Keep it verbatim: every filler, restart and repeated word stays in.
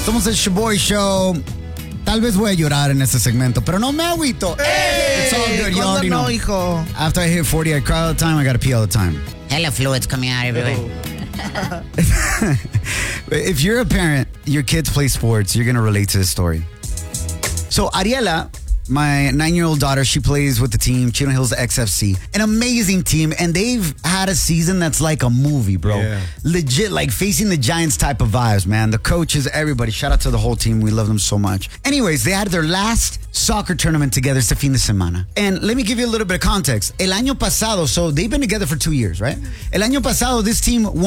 Somos el Shaboy Show. Tal vez voy a llorar en este segmento, pero no me agüito. Hey, It's all good, you already no, know. hijo? After I hit forty, I cry all the time. I gotta pee all the time. Hella fluids coming out everywhere. If you're a parent, your kids play sports, you're gonna relate to this story. So Ariela, my nine-year-old daughter, she plays with the team, Chino Hills X F C. An amazing team, and they've had a season that's like a movie, bro. Yeah. Legit, like facing the Giants type of vibes, man. The coaches, everybody. Shout out to the whole team. We love them so much. Anyways, they had their last soccer tournament together este fin de semana. And let me give you a little bit of context. El año pasado, so they've been together for two years, right? El año pasado, this team won